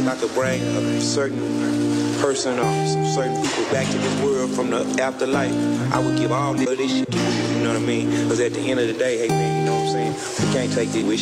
I could bring a certain person or some certain people back to this world from the afterlife, I would give all this shit to you, you know what I mean? Because at the end of the day, hey man, you know what I'm saying? We can't take this.